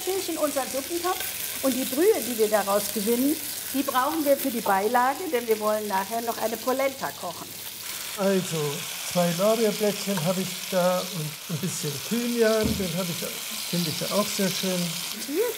natürlich in unseren Suppentopf. Und die Brühe, die wir daraus gewinnen, die brauchen wir für die Beilage, denn wir wollen nachher noch eine Polenta kochen. Also 2 Lorbeerblättchen habe ich da und ein bisschen Thymian, den finde ich ja auch sehr schön. Hier